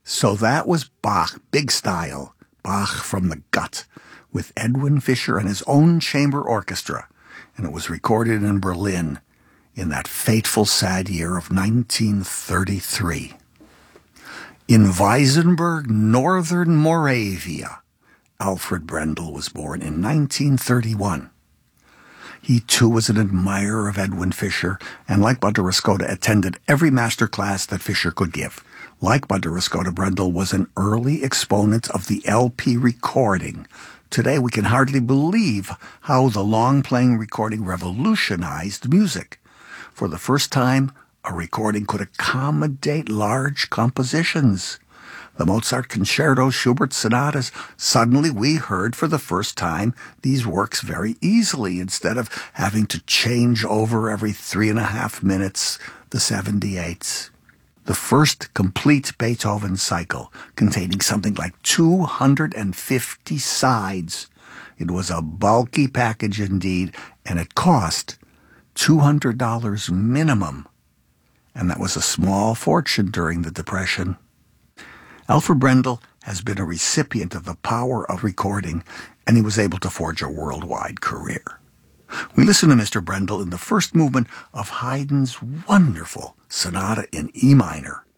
So that was Bach, big style, Bach from the gut, with Edwin Fischer and his own chamber orchestra, and it was recorded in Berlin in that fateful, sad year of 1933. In Weisenberg, northern Moravia, Alfred Brendel was born in 1931. He, too, was an admirer of Edwin Fischer, and like Buondello, attended every master class that Fischer could give. Like Buondello, Brendel was an early exponent of the LP recording. Today, we can hardly believe how the long-playing recording revolutionized music. For the first time, a recording could accommodate large compositions. The Mozart concertos, Schubert sonatas, suddenly we heard for the first time these works very easily instead of having to change over every 3.5 minutes the 78s. The first complete Beethoven cycle, containing something like 250 sides. It was a bulky package indeed, and it cost $200 minimum. And that was a small fortune during the Depression. Alfred Brendel has been a recipient of the power of recording, and he was able to forge a worldwide career. We listen to Mr. Brendel in the first movement of Haydn's wonderful sonata in E minor.